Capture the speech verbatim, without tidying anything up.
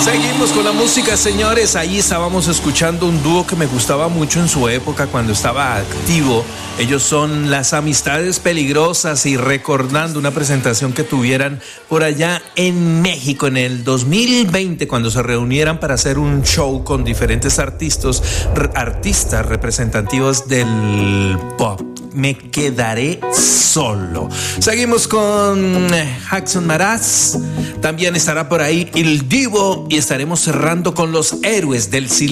Seguimos con la música, señores. Ahí estábamos escuchando un dúo que me gustaba mucho en su época cuando estaba activo. Ellos son Las Amistades Peligrosas, y recordando una presentación que tuvieran por allá en México en el dos mil veinte, cuando se reunieran para hacer un show con diferentes artistas, artistas representativos del pop. Me quedaré solo. Seguimos con Jackson Mraz. También estará por ahí El Divo, y estaremos cerrando con Los Héroes del Silencio.